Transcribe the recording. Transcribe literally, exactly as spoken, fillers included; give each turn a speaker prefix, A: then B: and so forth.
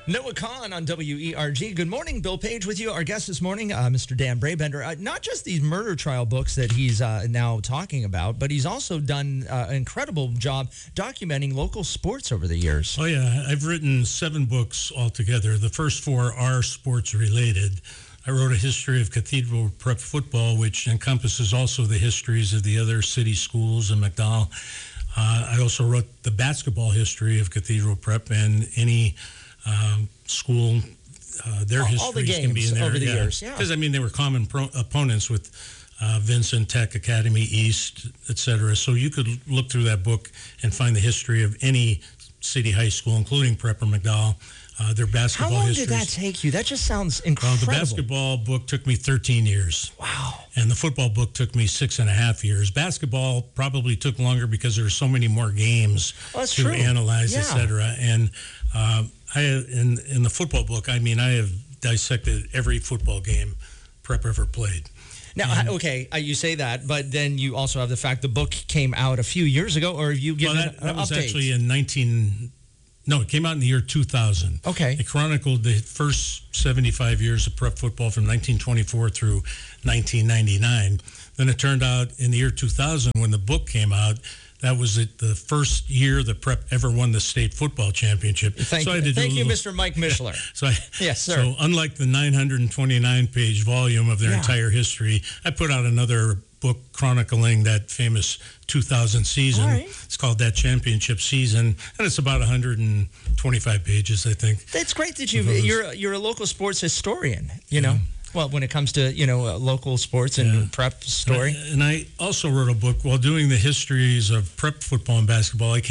A: Noah Kahn on W E R G. Good morning. Bill Page with you. Our guest this morning, uh, Mister Dan Brabender. Uh, not just these murder trial books that he's uh, now talking about, but he's also done uh, an incredible job documenting local sports over the years.
B: Oh, yeah. I've written seven books altogether. The first four are sports related. I wrote a history of Cathedral Prep football, which encompasses also the histories of the other city schools in McDowell. Uh, I also wrote the basketball history of Cathedral Prep and any Um, school, uh, their
A: all,
B: histories
A: all the games
B: can be in there
A: over the
B: yeah.
A: years. Yeah,
B: because I mean they were common pro- opponents with uh, Vincent, Tech, Academy East, et cetera. So you could look through that book and find the history of any city high school, including Prepper McDowell. Uh, their basketball
A: How long
B: histories.
A: did that take you? That just sounds incredible.
B: Well, the basketball book took me thirteen years.
A: Wow.
B: And the football book took me six and a half years. Basketball probably took longer because there are so many more games
A: well, that's
B: to
A: true.
B: analyze,
A: yeah.
B: et cetera. And uh, I in in the football book, I mean, I have dissected every football game Prep ever played.
A: Now, and, okay, uh, you say that, but then you also have the fact the book came out a few years ago, or have you given
B: well, that,
A: an
B: that was
A: update?
B: actually in nineteen. No, it came out in the year two thousand.
A: Okay.
B: It chronicled the first seventy-five years of prep football from nineteen twenty-four through nineteen ninety-nine. Then it turned out in the year two thousand, when the book came out, that was it, the first year the Prep ever won the state football championship.
A: Thank
B: so
A: you,
B: I had to
A: thank
B: do
A: you
B: little,
A: Mister Mike Mishler.
B: So I,
A: yes, sir.
B: So unlike the nine hundred twenty-nine page volume of their
A: Yeah.
B: entire history, I put out another book chronicling that famous two thousand season.
A: All right.
B: It's called That Championship Season, and it's about one hundred twenty-five pages, I think.
A: It's great that you you're you're a local sports historian. You know,
B: Yeah.
A: well, when it comes to you know uh, local sports and
B: Yeah.
A: prep story.
B: And I, and I also wrote a book while doing the histories of prep football and basketball. I came